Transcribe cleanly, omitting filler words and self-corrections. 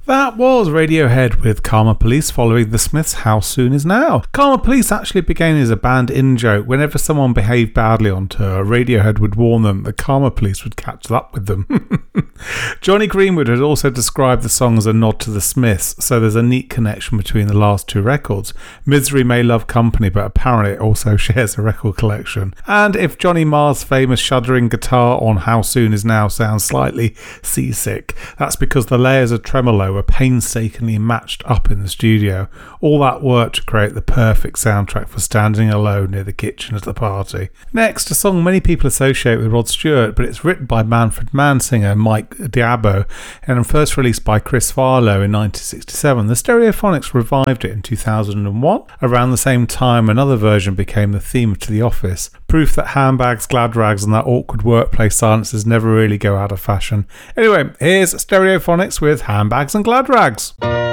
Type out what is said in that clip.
That was Radiohead with Karma Police following the Smiths' How Soon Is Now. Karma Police actually began as a band in-joke. Whenever someone behaved badly on tour, Radiohead would warn them the Karma Police would catch up with them. Johnny Greenwood had also described the song as a nod to the Smiths, so there's a neat connection between the last two records. Misery May Love Company, but apparently it also shares a record collection. And if Johnny Marr's famous shuddering guitar on How Soon Is Now sounds slightly seasick, that's because the layers of tremolo were painstakingly matched up in the studio. All that work to create the perfect soundtrack for standing alone near the kitchen at a party. Next, a song many people associate with Rod Stewart, but it's written by Manfred Mann singer Mike Diabo and first released by Chris Farlow in 1967. The Stereophonics revived it in 2001. Around the same time, another version became the theme to The Office. Proof that handbags, glad rags and that awkward workplace silences never really go out of fashion. Anyway, here's Stereophonics with Handbags and Glad Rags.